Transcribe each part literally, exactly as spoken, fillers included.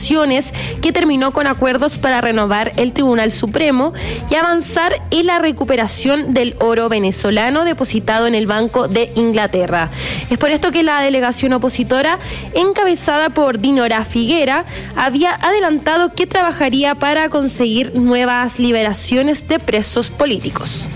elecciones, que terminó con acuerdos para renovar el Tribunal Supremo y avanzar en la recuperación del oro venezolano depositado en el Banco de Inglaterra. Es por esto que la delegación opositora, encabezada por Dinora Figuera, había adelantado que trabajaría para conseguir nuevas liberaciones de presos políticos.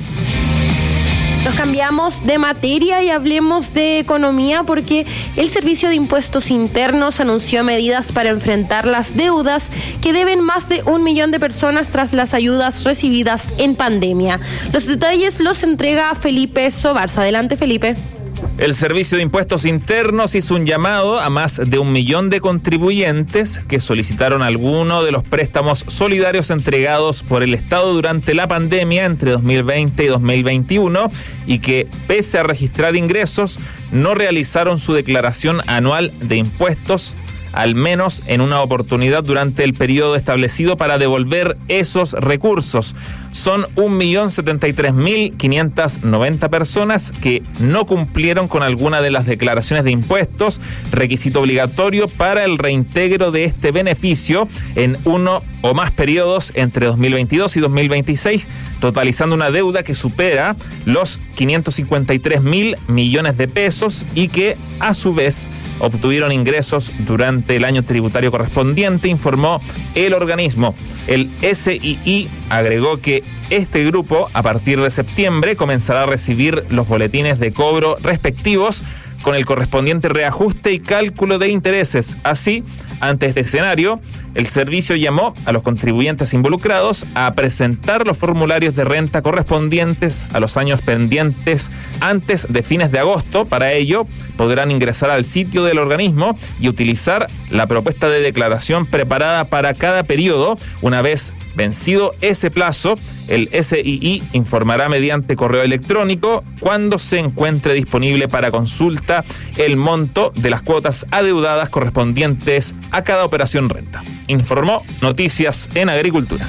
Nos cambiamos de materia y hablemos de economía, porque el Servicio de Impuestos Internos anunció medidas para enfrentar las deudas que deben más de un millón de personas tras las ayudas recibidas en pandemia. Los detalles los entrega Felipe Sobarzo. Adelante, Felipe. El Servicio de Impuestos Internos hizo un llamado a más de un millón de contribuyentes que solicitaron alguno de los préstamos solidarios entregados por el Estado durante la pandemia entre dos mil veinte y dos mil veintiuno y que, pese a registrar ingresos, no realizaron su declaración anual de impuestos, al menos en una oportunidad durante el periodo establecido para devolver esos recursos. Son un millón setenta y tres mil quinientas noventa personas que no cumplieron con alguna de las declaraciones de impuestos, requisito obligatorio para el reintegro de este beneficio en uno o más periodos entre dos mil veintidós y dos mil veintiséis, totalizando una deuda que supera los quinientos cincuenta y tres mil millones de pesos y que, a su vez, obtuvieron ingresos durante el año tributario correspondiente, informó el organismo. El S I I agregó que este grupo, a partir de septiembre, comenzará a recibir los boletines de cobro respectivos con el correspondiente reajuste y cálculo de intereses. Así, ante este escenario, el servicio llamó a los contribuyentes involucrados a presentar los formularios de renta correspondientes a los años pendientes antes de fines de agosto. Para ello, podrán ingresar al sitio del organismo y utilizar la propuesta de declaración preparada para cada periodo. Una vez vencido ese plazo, el S I I informará mediante correo electrónico cuando se encuentre disponible para consulta el monto de las cuotas adeudadas correspondientes a cada operación renta. Informó Noticias en Agricultura.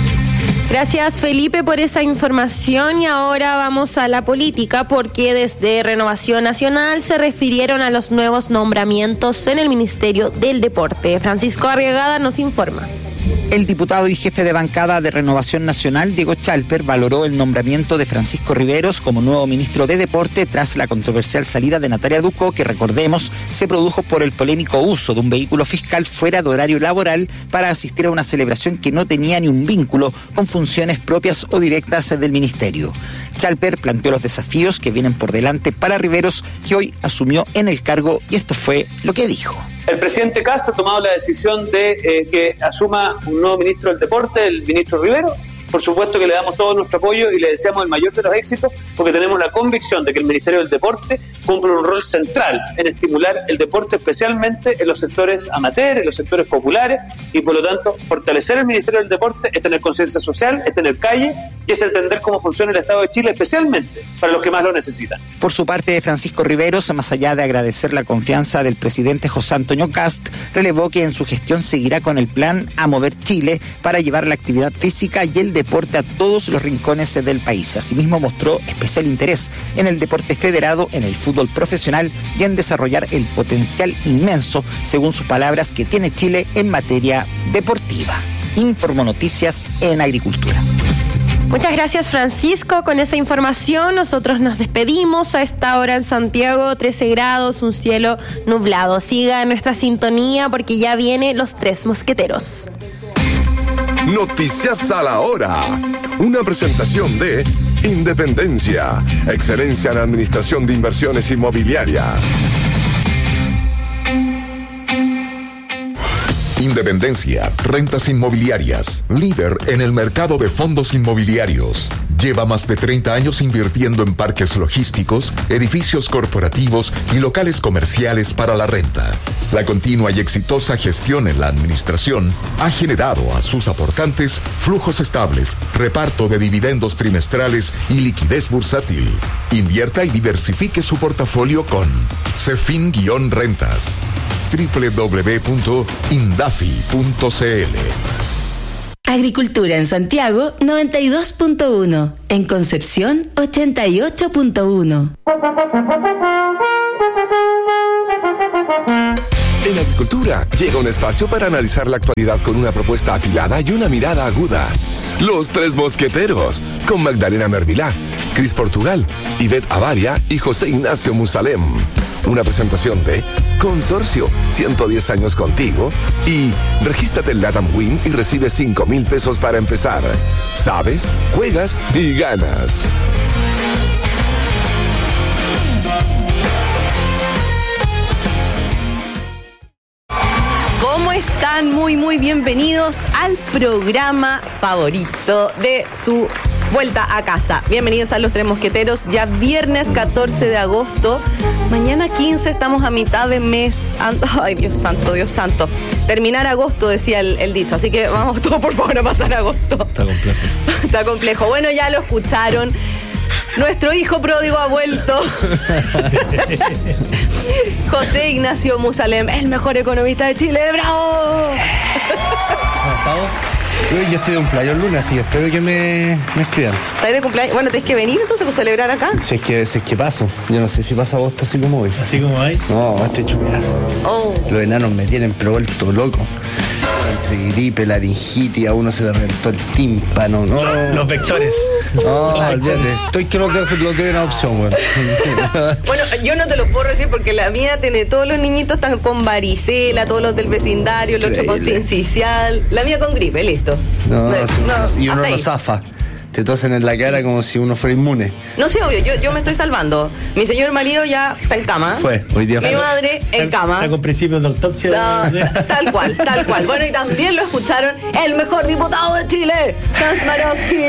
Gracias, Felipe, por esa información. Y ahora vamos a la política, porque desde Renovación Nacional se refirieron a los nuevos nombramientos en el Ministerio del Deporte. Francisco Arriagada nos informa. El diputado y jefe de bancada de Renovación Nacional, Diego Chalper, valoró el nombramiento de Francisco Riveros como nuevo ministro de Deporte tras la controversial salida de Natalia Ducó, que, recordemos, se produjo por el polémico uso de un vehículo fiscal fuera de horario laboral para asistir a una celebración que no tenía ni un vínculo con funciones propias o directas del ministerio. Chalper planteó los desafíos que vienen por delante para Riveros, que hoy asumió en el cargo, y esto fue lo que dijo. El presidente Kast ha tomado la decisión de eh, que asuma un nuevo ministro del deporte, el ministro Rivero. Por supuesto que le damos todo nuestro apoyo y le deseamos el mayor de los éxitos, porque tenemos la convicción de que el Ministerio del Deporte cumple un rol central en estimular el deporte, especialmente en los sectores amateurs, en los sectores populares, y por lo tanto fortalecer el Ministerio del Deporte es tener conciencia social, es tener calle y es entender cómo funciona el Estado de Chile, especialmente para los que más lo necesitan. Por su parte, Francisco Riveros, más allá de agradecer la confianza del presidente José Antonio Kast, relevó que en su gestión seguirá con el plan A Mover Chile para llevar la actividad física y el deporte deporte a todos los rincones del país. Asimismo, mostró especial interés en el deporte federado, en el fútbol profesional y en desarrollar el potencial inmenso, según sus palabras, que tiene Chile en materia deportiva. Informó Noticias en Agricultura. Muchas gracias, Francisco. Con esa información nosotros nos despedimos. A esta hora en Santiago, trece grados, un cielo nublado. Siga en nuestra sintonía, porque ya viene Los Tres Mosqueteros. Noticias a la hora. Una presentación de Independencia, excelencia en administración de inversiones inmobiliarias. Independencia, rentas inmobiliarias, líder en el mercado de fondos inmobiliarios. Lleva más de treinta años invirtiendo en parques logísticos, edificios corporativos y locales comerciales para la renta. La continua y exitosa gestión en la administración ha generado a sus aportantes flujos estables, reparto de dividendos trimestrales y liquidez bursátil. Invierta y diversifique su portafolio con Cefin-Rentas. doble u doble u doble u punto indafi punto c l. Agricultura en Santiago noventa y dos punto uno, en Concepción ochenta y ocho punto uno. En Agricultura llega un espacio para analizar la actualidad con una propuesta afilada y una mirada aguda. Los Tres Mosqueteros, con Magdalena Mervilá, Cris Portugal, Ivette Avaria y José Ignacio Musalem. Una presentación de Consorcio, ciento diez años contigo, y regístrate en Latam Win y recibe cinco mil pesos para empezar. Sabes, juegas y ganas. Están muy, muy bienvenidos al programa favorito de su vuelta a casa. Bienvenidos a Los Tres Mosqueteros, ya viernes catorce de agosto. Mañana quince, estamos a mitad de mes. Ay, Dios santo, Dios santo. Terminar agosto, decía el, el dicho. Así que vamos todos, por favor, a pasar agosto. Está complejo. Está complejo. Bueno, ya lo escucharon. Nuestro hijo pródigo ha vuelto. José Ignacio Musalem, el mejor economista de Chile. ¡Bravo! Yo estoy de cumpleaños el lunes, así que espero que me, me escriban. ¿Estás de cumpleaños? Bueno, ¿tienes que venir entonces para celebrar acá? Si es que, si es que paso. Yo no sé si pasa agosto así como hoy. ¿Así como hoy? No, estoy hecho pedazo. Oh. Los enanos me tienen pero vuelto loco. Entre gripe, laringitis, a uno se le reventó el tímpano, ¿no? Los, los vectores. No, olvídate. Estoy que lo tienen opción, güey. Bueno, yo no te lo puedo decir porque la mía tiene, todos los niñitos están con varicela, todos los del vecindario, el otro con sincicial. La mía con gripe, listo. No, no, sí, no y uno no lo zafa. Te tosen en la cara como si uno fuera inmune. No sé, obvio, yo, yo me estoy salvando. Mi señor marido ya está en cama. Fue, hoy día fue. Mi madre en cama. Está con principios de autopsia. No, tal cual, tal cual. Bueno, y también lo escucharon el mejor diputado de Chile, Hans Marowski.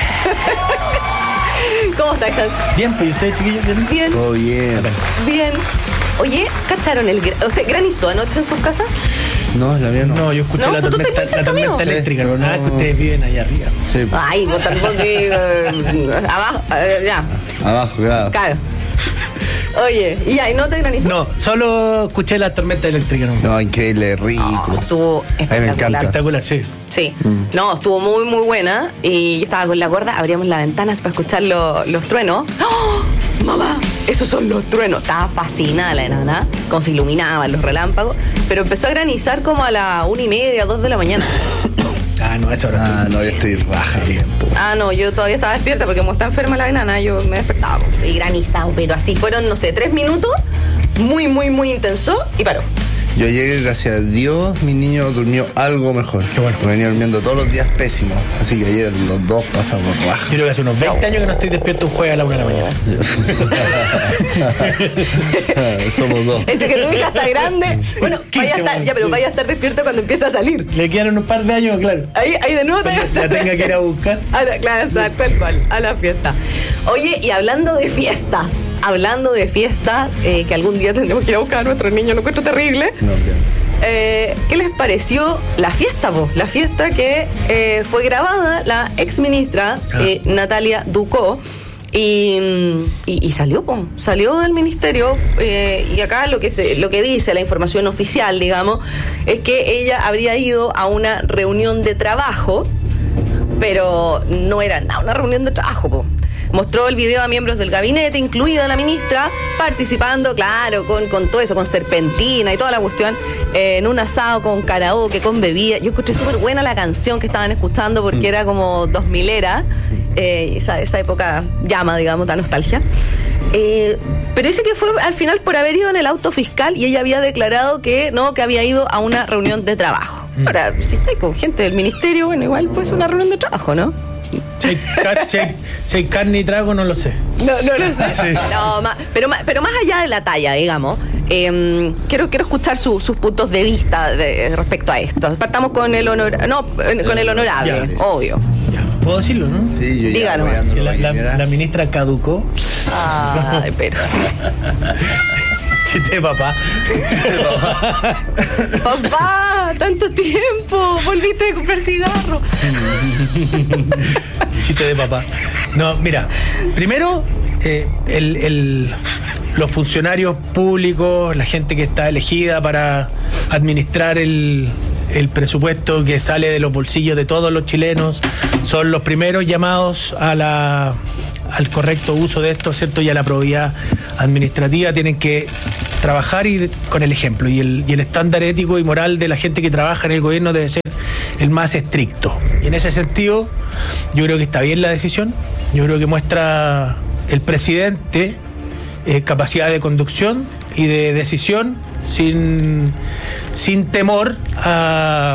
¿Cómo estás, Hans? Bien, pues, ¿y ustedes, chiquillos? ¿Bien? Bien. Todo bien. Bien. Oye, ¿cacharon el... ¿Usted granizó anoche en sus casas? No, la mía no. No, yo escuché no, la tormenta, la tormenta sí, eléctrica. pero No, no, que ustedes viven allá arriba. Sí. Ay, vos tampoco que... Uh, abajo, uh, ya. Abajo, claro. Claro. Oye, ¿y ya, y no te granizó? No, solo escuché la tormenta eléctrica. No, no increíble, rico. Oh, estuvo espectacular. A mí me encanta. Espectacular, sí. Sí, Mm. no, estuvo muy, muy buena. Y yo estaba con la gorda, abríamos las ventanas para escuchar lo, los truenos. ¡Oh! ¡Mamá! Esos son los truenos. Estaba fascinada la enana, como se iluminaban los relámpagos. Pero empezó a granizar como a la una y media, dos de la mañana. Ah, no, eso ahora. Ah, no, yo estoy raja tiempo. Ah, no, yo todavía estaba despierta porque como está enferma la enana, yo me despertaba. Y granizado, pero así fueron, no sé, tres minutos, muy, muy, muy intenso y paró. Yo llegué, gracias a Dios, mi niño durmió algo mejor. Qué bueno. Me venía durmiendo todos los días pésimo. Así que ayer los dos pasamos raja. Yo creo que hace unos veinte años que no estoy despierto un jueves a la una de la mañana. Somos dos. Entre que tu hija está grande. Bueno, vaya a estar, ya, pero vaya a estar despierto cuando empiece a salir. Le quedaron un par de años, claro. Ahí, ahí de nuevo te Ya tenga que ir a buscar. A la, claro, tal cual, a la fiesta. Oye, y hablando de fiestas, hablando de fiestas, eh, que algún día tendremos que ir a buscar a nuestros niños, lo encuentro terrible. No, bien. Eh, ¿Qué les pareció la fiesta, po? La fiesta que eh, fue grabada la ex ministra ah. eh, Natalia Ducó. Y, y, y salió, po, salió del ministerio eh, y acá lo que se, lo que dice la información oficial, digamos, es que ella habría ido a una reunión de trabajo, pero no era nada una reunión de trabajo, po. Mostró el video a miembros del gabinete, incluida la ministra, participando, claro, con, con todo eso, con serpentina y toda la cuestión, eh, en un asado con karaoke, con bebida. Yo escuché súper buena la canción que estaban escuchando porque mm. era como dos milera, eh, esa, esa época llama, digamos, da nostalgia. Eh, pero dice que fue al final por haber ido en el auto fiscal y ella había declarado que no, que había ido a una reunión de trabajo. Mm. Ahora, si está con gente del ministerio, bueno, igual puede ser una reunión de trabajo, ¿no? Si hay, car- si, hay, si hay carne y trago, no lo sé. No, no lo sé. Sí. No, ma- pero, ma- pero más allá de la talla, digamos, eh, quiero, quiero escuchar su, sus puntos de vista de, respecto a esto. Partamos con el honor, no, con el honorable, ya, obvio. Ya, ¿puedo decirlo, no? Sí, yo ya Dígalo. La, la, la ministra caducó. Ay, pero... Chiste de papá. Chiste de papá. Papá, tanto tiempo. Volviste a comprar cigarro. Chiste de papá. No, mira, primero, eh, el, el, los funcionarios públicos, la gente que está elegida para administrar el, el presupuesto que sale de los bolsillos de todos los chilenos, son los primeros llamados a la... al correcto uso de esto, ¿cierto? Y a la probidad administrativa. Tienen que trabajar y con el ejemplo, y el, y el estándar ético y moral de la gente que trabaja en el gobierno debe ser el más estricto. Y en ese sentido, yo creo que está bien la decisión, yo creo que muestra el presidente eh, capacidad de conducción y de decisión sin, sin temor a...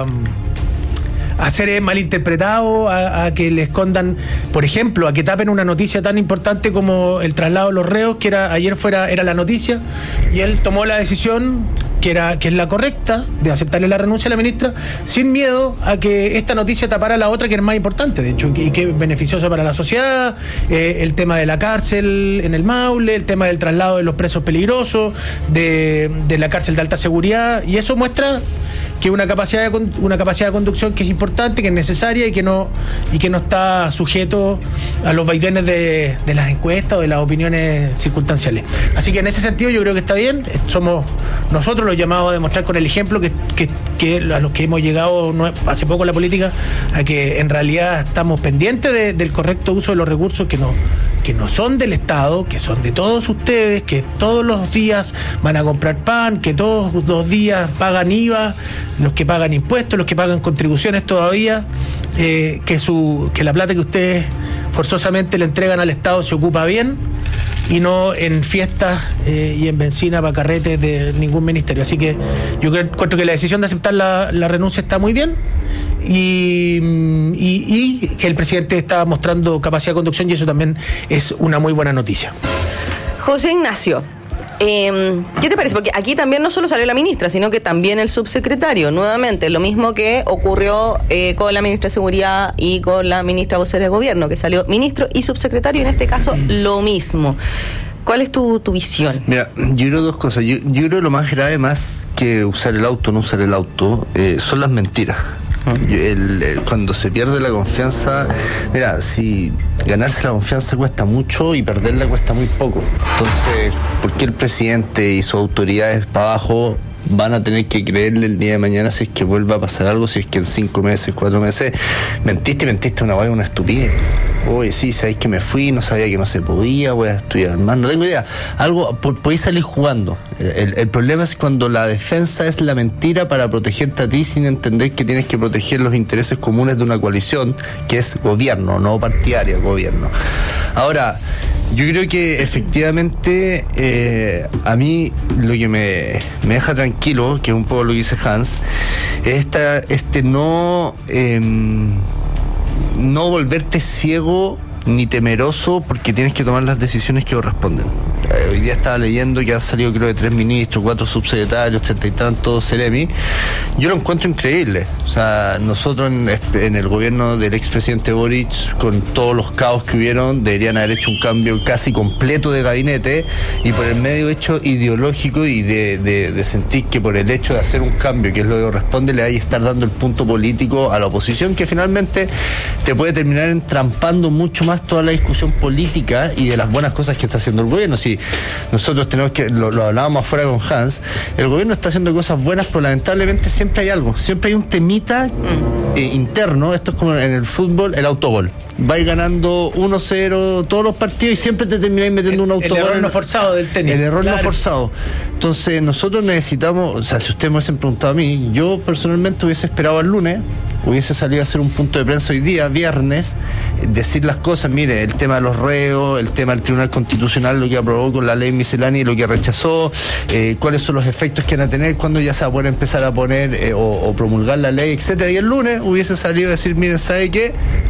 a ser malinterpretado, a, a que le escondan, por ejemplo, a que tapen una noticia tan importante como el traslado de los reos, que era ayer fuera era la noticia, y él tomó la decisión que era que es la correcta de aceptarle la renuncia a la ministra sin miedo a que esta noticia tapara la otra que es más importante, de hecho, y que es beneficiosa para la sociedad, eh, el tema de la cárcel en el Maule, el tema del traslado de los presos peligrosos, de, de la cárcel de alta seguridad, y eso muestra que una capacidad de, una capacidad de conducción que es importante, que es necesaria y que no y que no está sujeto a los vaivenes de, de las encuestas o de las opiniones circunstanciales. Así que en ese sentido yo creo que está bien. Somos nosotros los llamados a demostrar con el ejemplo que, que, que a los que hemos llegado no, hace poco en la política, a que en realidad estamos pendientes de, del correcto uso de los recursos que no que no son del Estado, que son de todos ustedes, que todos los días van a comprar pan, que todos los días pagan I V A, los que pagan impuestos, los que pagan contribuciones todavía, eh, que su que la plata que ustedes forzosamente le entregan al Estado se ocupa bien y no en fiestas eh, y en benzina para carretes de ningún ministerio. Así que yo creo, creo que la decisión de aceptar la, la renuncia está muy bien y, y, y que el presidente está mostrando capacidad de conducción, y eso también es una muy buena noticia. José Ignacio, Eh, ¿qué te parece? Porque aquí también no solo salió la ministra, sino que también el subsecretario, nuevamente, lo mismo que ocurrió eh, con la ministra de Seguridad y con la ministra vocera de Gobierno, que salió ministro y subsecretario, en este caso lo mismo. ¿Cuál es tu, tu visión? Mira, yo creo dos cosas. Yo, yo creo lo más grave, más que usar el auto o no usar el auto, eh, son las mentiras. El, el, cuando se pierde la confianza, mira, si ganarse la confianza cuesta mucho y perderla cuesta muy poco. Entonces, ¿por qué el presidente y sus autoridades para abajo van a tener que creerle el día de mañana si es que vuelva a pasar algo, si es que en cinco meses, cuatro meses mentiste, mentiste una guay, una estupidez? Oye, sí, sabéis que me fui, no sabía que no se podía, voy a estudiar más, no tengo idea. Algo, podéis salir jugando. El, el problema es cuando la defensa es la mentira para protegerte a ti sin entender que tienes que proteger los intereses comunes de una coalición que es gobierno, no partidaria, gobierno. Ahora, yo creo que efectivamente eh, a mí lo que me, me deja tranquilo, que es un poco lo que dice Hans, es esta, este no... Eh, no volverte ciego ni temeroso porque tienes que tomar las decisiones que corresponden. Eh, hoy día estaba leyendo que han salido creo de tres ministros, cuatro subsecretarios, treinta y tantos Ceremi. Yo lo encuentro increíble. O sea, nosotros en, en el gobierno del expresidente Boric, con todos los caos que hubieron, deberían haber hecho un cambio casi completo de gabinete, y por el medio hecho ideológico y de, de, de sentir que por el hecho de hacer un cambio, que es lo que corresponde, le hay que estar dando el punto político a la oposición, que finalmente te puede terminar entrampando mucho más toda la discusión política y de las buenas cosas que está haciendo el gobierno. Si nosotros tenemos que, lo, lo hablábamos afuera con Hans, el gobierno está haciendo cosas buenas, pero lamentablemente siempre hay algo, siempre hay un temita eh, interno. Esto es como en el fútbol, el autogol. Vais ganando uno cero todos los partidos y siempre te termináis metiendo el, un autogol. El error no forzado del tenis. El error claro. no forzado. Entonces nosotros necesitamos, o sea, si ustedes me hubiesen preguntado a mí, yo personalmente hubiese esperado al lunes, hubiese salido a hacer un punto de prensa hoy día, viernes, decir las cosas, mire, el tema de los reos, el tema del Tribunal Constitucional, lo que aprobó con la ley miscelánea y lo que rechazó, eh, cuáles son los efectos que van a tener, cuándo ya se va a poder empezar a poner eh, o, o promulgar la ley, etcétera. Y el lunes hubiese salido a decir, miren, ¿sabe qué?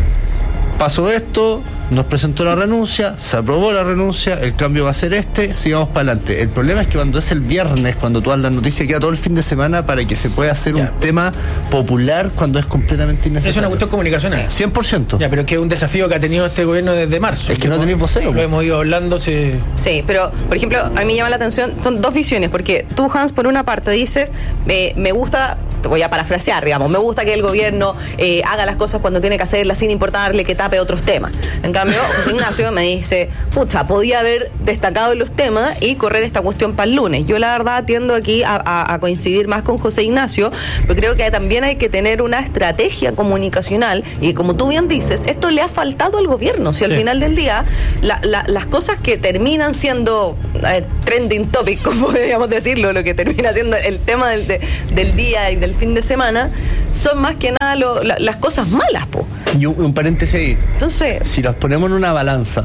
Pasó esto, nos presentó la renuncia, se aprobó la renuncia, el cambio va a ser este, sigamos para adelante. El problema es que cuando es el viernes, cuando tú das la noticia, queda todo el fin de semana para que se pueda hacer ya. un tema popular cuando es completamente innecesario. Es una cuestión comunicacional. cien por ciento. Ya, pero es que es un desafío que ha tenido este gobierno desde marzo. Es que no tenéis vocero. Lo hemos ido hablando. Se... Sí, pero, por ejemplo, a mí me llama la atención, son dos visiones, porque tú, Hans, por una parte dices, eh, me gusta... te voy a parafrasear, digamos, me gusta que el gobierno eh, haga las cosas cuando tiene que hacerlas sin importarle que tape otros temas. En cambio, José Ignacio me dice, pucha, podía haber destacado los temas y correr esta cuestión para el lunes. Yo la verdad tiendo aquí a, a, a coincidir más con José Ignacio, pero creo que también hay que tener una estrategia comunicacional y como tú bien dices, esto le ha faltado al gobierno. Si al sí. final del día, la, la, las cosas que terminan siendo, a ver, trending topic, como podríamos decirlo, lo que termina siendo el tema del, de, del día y del fin de semana, son más que nada lo, la, las cosas malas, po. Y un, un paréntesis ahí. Entonces, si los ponemos en una balanza,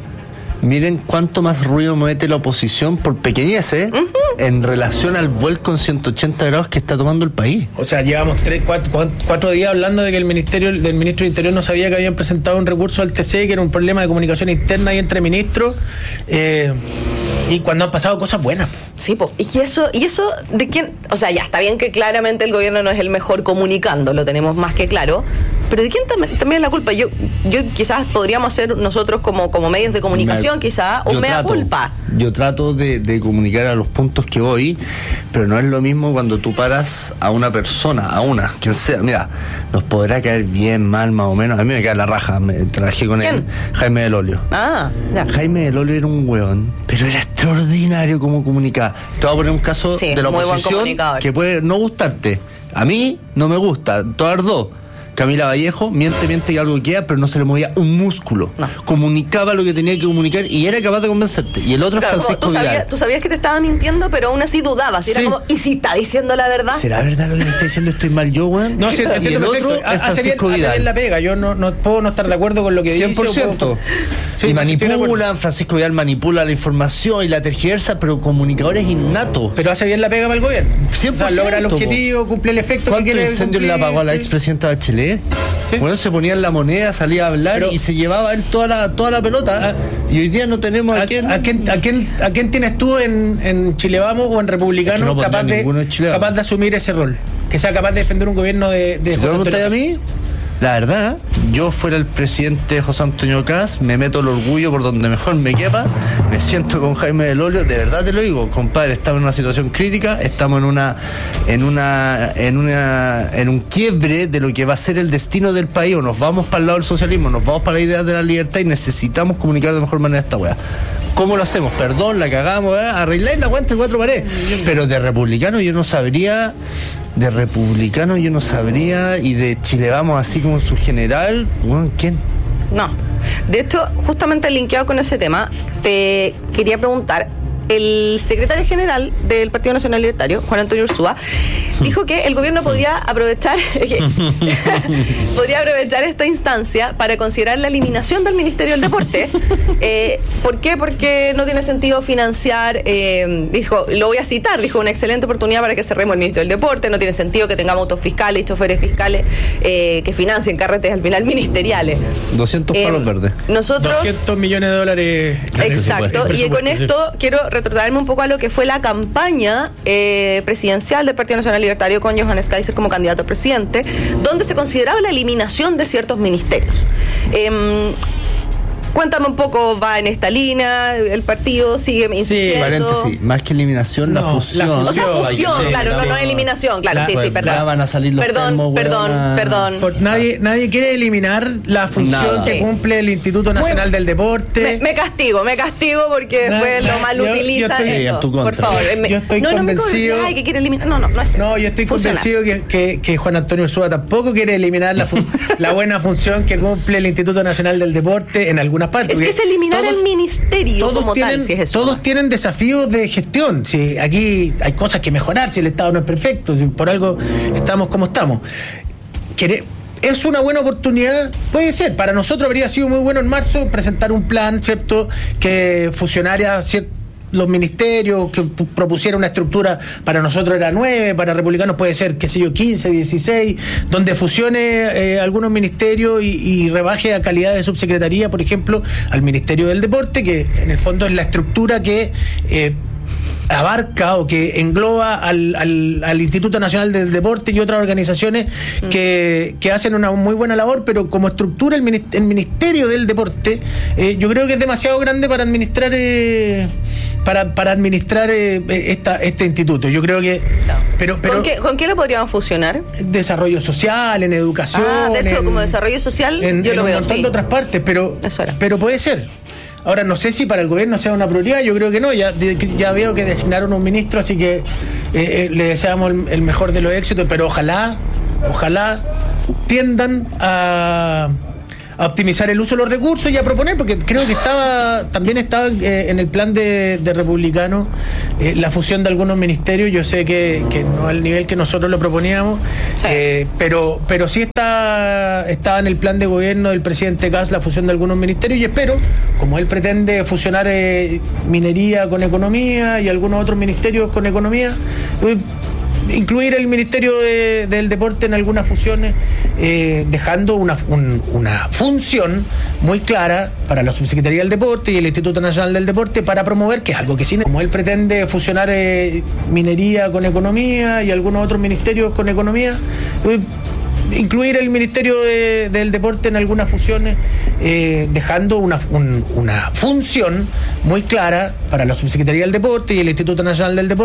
miren cuánto más ruido mete la oposición por pequeñeces, uh-huh, en relación al vuelco en ciento ochenta grados que está tomando el país. O sea, llevamos tres, cuatro, cuatro días hablando de que el ministerio del ministro del Interior no sabía que habían presentado un recurso al T C, que era un problema de comunicación interna y entre ministros, eh, y cuando han pasado cosas buenas. Sí, po. Y eso, y eso de quién, o sea, ya está bien que claramente el gobierno no es el mejor comunicando, lo tenemos más que claro, pero ¿de quién tam- también es la culpa? Yo, yo quizás podríamos hacer nosotros como, como medios de comunicación, me, quizás, un mea trato, culpa. Yo trato de, de comunicar a los puntos que voy, pero no es lo mismo cuando tú paras a una persona, a una, quien sea. Mira, nos podrá caer bien, mal, más o menos. A mí me cae la raja, me trabajé con ¿Quién? él, Jaime del Olio. Ah, ya. Jaime del Olio era un hueón, pero era extraordinario como comunicaba. Te voy a poner un caso sí, de la oposición que puede no gustarte. A mí no me gusta, todas dos. Camila Vallejo, miente, miente y algo queda, pero no se le movía un músculo. No. Comunicaba lo que tenía que comunicar y era capaz de convencerte. Y el otro claro, es Francisco tú sabías, Vidal. Tú sabías que te estaba mintiendo, pero aún así dudabas. Sí. Era como, ¿y si está diciendo la verdad? ¿Será verdad lo que me está diciendo? ¿Estoy mal yo, weón? No, sí, y el otro es Francisco bien, Vidal. Bien la pega. Yo no, no puedo no estar de acuerdo con lo que cien por ciento. dice. cien por ciento. Sí, y manipulan, Francisco Vidal manipula la información y la tergiversa, pero comunicadores innatos. Pero hace bien la pega para el gobierno. cien por ciento, o sea, logra el objetivo, cumple el efecto. ¿Cuántos incendios le apagó a la expresidenta Bachelet? ¿Sí? Bueno, se ponía en la moneda, salía a hablar, pero, y se llevaba él toda la toda la pelota. A, y hoy día no tenemos a, a quién. ¿A quién, a quién, a quién tienes tú en, en Chile Vamos o en Republicano es que no capaz, de, capaz de asumir ese rol? Que sea capaz de defender un gobierno de, de José Antonio. ¿A mí? La verdad, yo fuera el presidente José Antonio Caz, me meto el orgullo por donde mejor me quepa, me siento con Jaime del Olio, de verdad te lo digo, compadre, estamos en una situación crítica, estamos en una, en una, en una, en un quiebre de lo que va a ser el destino del país, o nos vamos para el lado del socialismo, nos vamos para la idea de la libertad y necesitamos comunicar de mejor manera esta weá. ¿Cómo lo hacemos? Perdón, la cagamos, ¿eh? Arregláis la cuenta en cuatro paredes. Pero de republicano yo no sabría, de republicano yo no sabría, y de Chile Vamos así como su general, bueno, ¿quién? No. De hecho, justamente linkeado con ese tema, te quería preguntar, el secretario general del Partido Nacional Libertario, Juan Antonio Ursúa, dijo que el gobierno podía aprovechar podría aprovechar esta instancia para considerar la eliminación del Ministerio del Deporte. Eh, ¿Por qué? Porque no tiene sentido financiar, eh, dijo, lo voy a citar, dijo, una excelente oportunidad para que cerremos el Ministerio del Deporte, no tiene sentido que tengamos autos fiscales y choferes fiscales eh, que financien carretes al final ministeriales. doscientos palos eh, verdes. Nosotros... doscientos millones de dólares. Exacto, y con esto quiero retrotraerme un poco a lo que fue la campaña eh, presidencial del Partido Nacional Libertario con Johannes Kaiser como candidato a presidente, donde se consideraba la eliminación de ciertos ministerios. Eh, Cuéntame un poco, va en esta línea, el partido sigue insistiendo. Sí, paréntesis, más que eliminación, no, la fusión. La fusión, o sea, fusión, sí, claro, no, no eliminación, claro, la, sí, sí, perdón. Ya van a salir los perdón, termos, perdón, buena. perdón. Por, nadie, nadie quiere eliminar la función Nada. que cumple el Instituto Nacional Muy, del Deporte. Me, me castigo, me castigo porque nah, después nah, lo mal yo, utiliza yo estoy, eso. Sí, por favor, me, yo estoy no, convencido. No me ay, que quiere eliminar. No, no, no es No, yo estoy Funciona. convencido que, que, que Juan Antonio Ursúa tampoco quiere eliminar la, fun, la buena función que cumple el Instituto Nacional del Deporte en algunas partes. Es que se eliminar todos, el ministerio todos como tienen, tal, si es eso. Todos tienen desafíos de gestión. Si aquí hay cosas que mejorar, si el Estado no es perfecto, si por algo estamos como estamos. Quere, ¿Es una buena oportunidad? Puede ser. Para nosotros habría sido muy bueno en marzo presentar un plan, ¿cierto?, que fusionara cierto los ministerios, que propusiera una estructura. Para nosotros era nueve, para republicanos puede ser, qué sé yo, quince, dieciséis, donde fusione eh, algunos ministerios y, y rebaje a calidad de subsecretaría, por ejemplo, al Ministerio del Deporte, que en el fondo es la estructura que eh, abarca o que engloba al, al, al Instituto Nacional del Deporte y otras organizaciones mm. que, que hacen una muy buena labor, pero como estructura el Ministerio, el ministerio del Deporte eh, yo creo que es demasiado grande para administrar eh, para, para administrar eh, esta, este instituto. Yo creo que no. pero, pero ¿Con, qué, ¿Con qué lo podríamos fusionar? Desarrollo social, en educación. Ah, de hecho, en, como desarrollo social en, yo en lo un veo montón sí. de otras partes, pero, pero puede ser. Ahora, no sé si para el gobierno sea una prioridad, yo creo que no, ya, ya veo que designaron un ministro, así que eh, eh, le deseamos el, el mejor de los éxitos, pero ojalá, ojalá tiendan a, a optimizar el uso de los recursos y a proponer, porque creo que estaba también estaba eh, en el plan de, de republicano eh, la fusión de algunos ministerios. Yo sé que, que no al nivel que nosotros lo proponíamos, sí. eh, pero pero sí está estaba en el plan de gobierno del presidente Kast la fusión de algunos ministerios, y espero, como él pretende fusionar eh, minería con economía y algunos otros ministerios con economía, eh, incluir el Ministerio de, del Deporte en algunas fusiones, eh, dejando una, un, una función muy clara para la Subsecretaría del Deporte y el Instituto Nacional del Deporte para promover, que es algo que sí, como él pretende fusionar eh, minería con economía y algunos otros ministerios con economía, eh, incluir el Ministerio de, del Deporte en algunas fusiones, eh, dejando una, un, una función muy clara para la Subsecretaría del Deporte y el Instituto Nacional del Deporte